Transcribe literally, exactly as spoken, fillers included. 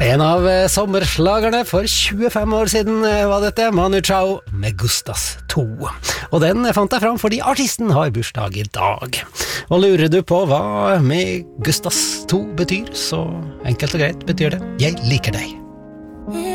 En av eh, sommerslagerne for tjuefem år siden eh, var dette Manu Chao med Gustas to. Og den fant jeg fram fordi artisten har bursdag i dag. Og lurer du på hva med Gustas to betyr, så enkelt og greit betyr det «Jeg liker deg».